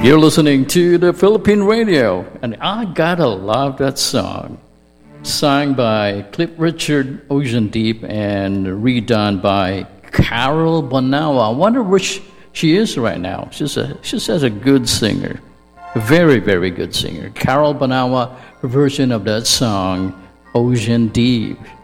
You're listening to the Philippine Radio, and I gotta love that song. Sung by Cliff Richard, Ocean Deep, and redone by Carol Bonawa. I wonder which she is right now. She's such a good singer. A very, very good singer. Carol Bonawa version of that song, Ocean Deep.